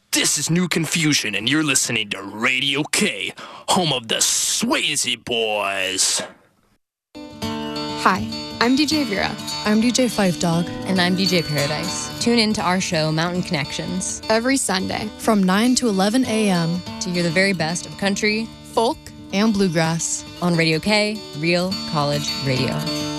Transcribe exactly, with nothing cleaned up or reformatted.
This is New Confusion, and you're listening to Radio K, home of the Swayze Boys. Hi, I'm D J Vera. I'm D J Five Dog. And I'm D J Paradise. Tune in to our show, Mountain Connections, Every Sunday from nine to eleven a.m. to hear the very best of country, folk, and bluegrass on Radio K, Real College Radio.